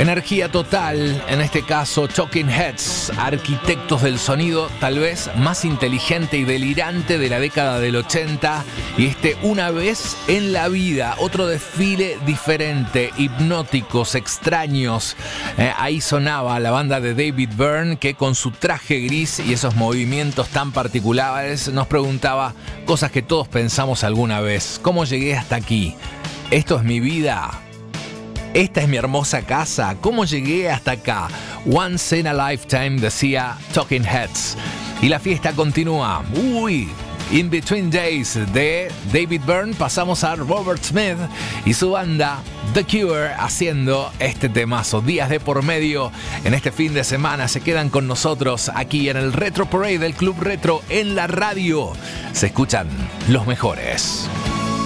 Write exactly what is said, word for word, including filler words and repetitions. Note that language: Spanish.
Energía total, en este caso Talking Heads, arquitectos del sonido tal vez más inteligente y delirante de la década del ochenta, y este Una vez en la vida, otro desfile diferente, hipnóticos, extraños. Eh, ahí sonaba la banda de David Byrne, que con su traje gris y esos movimientos tan particulares nos preguntaba cosas que todos pensamos alguna vez. ¿Cómo llegué hasta aquí? ¿Esto es mi vida? ¿Esta es mi hermosa casa? ¿Cómo llegué hasta acá? Once in a lifetime, decía Talking Heads. Y la fiesta continúa. Uy, In Between Days de David Byrne, pasamos a Robert Smith y su banda The Cure haciendo este temazo. Días de por medio en este fin de semana se quedan con nosotros aquí en el Retro Parade del Club Retro en la radio. Se escuchan los mejores.